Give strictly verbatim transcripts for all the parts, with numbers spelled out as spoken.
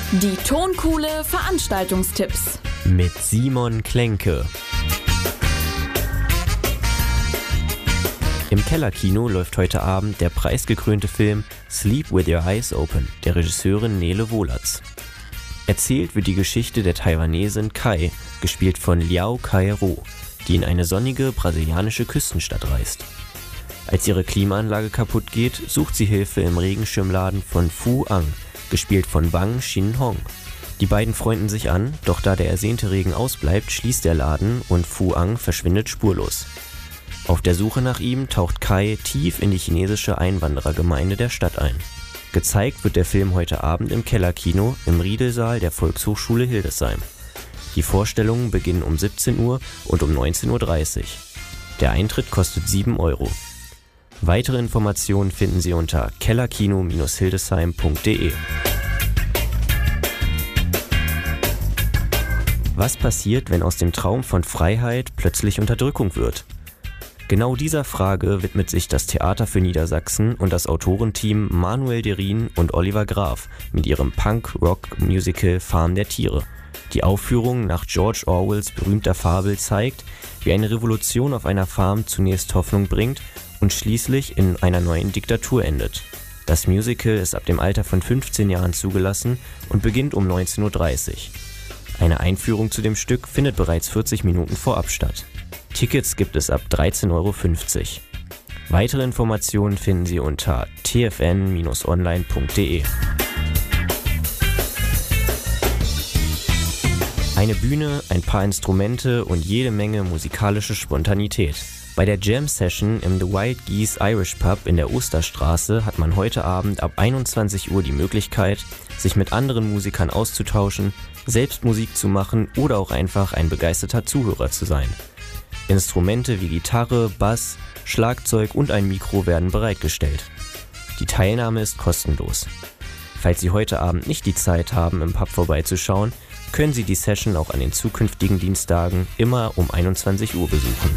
Die Tonkuhle Veranstaltungstipps mit Simon Klenke. Im Kellerkino läuft heute Abend der preisgekrönte Film Sleep with Your Eyes Open der Regisseurin Nele Wohlatz. Erzählt wird die Geschichte der Taiwanesin Kai, gespielt von Liao Kai-ro, die in eine sonnige brasilianische Küstenstadt reist. Als ihre Klimaanlage kaputt geht, sucht sie Hilfe im Regenschirmladen von Fu Ang, gespielt von Wang Xin-hong. Die beiden freunden sich an, doch da der ersehnte Regen ausbleibt, schließt der Laden und Fu Ang verschwindet spurlos. Auf der Suche nach ihm taucht Kai tief in die chinesische Einwanderergemeinde der Stadt ein. Gezeigt wird der Film heute Abend im Kellerkino im Riedelsaal der Volkshochschule Hildesheim. Die Vorstellungen beginnen um siebzehn Uhr und um neunzehn Uhr dreißig. Der Eintritt kostet sieben Euro. Weitere Informationen finden Sie unter kellerkino Bindestrich hildesheim Punkt de. Was passiert, wenn aus dem Traum von Freiheit plötzlich Unterdrückung wird? Genau dieser Frage widmet sich das Theater für Niedersachsen und das Autorenteam Manuel Derin und Oliver Graf mit ihrem Punk-Rock-Musical Farm der Tiere. Die Aufführung nach George Orwells berühmter Fabel zeigt, wie eine Revolution auf einer Farm zunächst Hoffnung bringt und schließlich in einer neuen Diktatur endet. Das Musical ist ab dem Alter von fünfzehn Jahren zugelassen und beginnt um neunzehn Uhr dreißig. Eine Einführung zu dem Stück findet bereits vierzig Minuten vorab statt. Tickets gibt es ab dreizehn Euro fünfzig. Weitere Informationen finden Sie unter t f n Bindestrich online Punkt de. Eine Bühne, ein paar Instrumente und jede Menge musikalische Spontanität. Bei der Jam-Session im The Wild Geese Irish Pub in der Osterstraße hat man heute Abend ab einundzwanzig Uhr die Möglichkeit, sich mit anderen Musikern auszutauschen, selbst Musik zu machen oder auch einfach ein begeisterter Zuhörer zu sein. Instrumente wie Gitarre, Bass, Schlagzeug und ein Mikro werden bereitgestellt. Die Teilnahme ist kostenlos. Falls Sie heute Abend nicht die Zeit haben, im Pub vorbeizuschauen, können Sie die Session auch an den zukünftigen Dienstagen immer um einundzwanzig Uhr besuchen.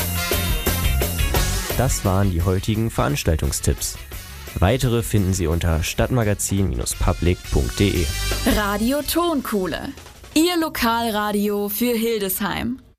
Das waren die heutigen Veranstaltungstipps. Weitere finden Sie unter stadtmagazin Bindestrich public Punkt de. Radio Tonkuhle, Ihr Lokalradio für Hildesheim.